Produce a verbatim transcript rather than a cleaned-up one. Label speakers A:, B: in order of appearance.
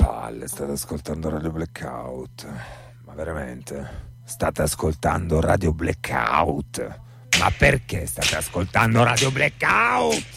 A: palle, state ascoltando Radio Blackout. Ma veramente? State ascoltando Radio Blackout? Ma perché state ascoltando Radio Blackout?